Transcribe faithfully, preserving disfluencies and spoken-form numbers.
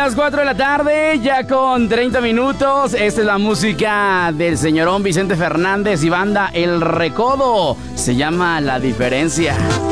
las cuatro de la tarde, ya con treinta minutos. Esta es la música del señorón Vicente Fernández y banda El Recodo. Se llama La Diferencia.